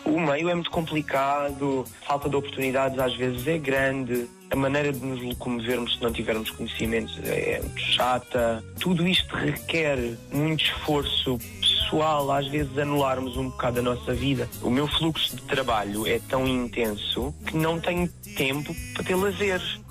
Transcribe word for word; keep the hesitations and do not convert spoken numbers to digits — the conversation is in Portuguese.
O meio é muito complicado, a falta de oportunidades às vezes é grande, a maneira de nos locomovermos se não tivermos conhecimentos é muito chata. Tudo isto requer muito esforço pessoal, às vezes anularmos um bocado a nossa vida. O meu fluxo de trabalho é tão intenso que não tenho tempo para ter lazeres.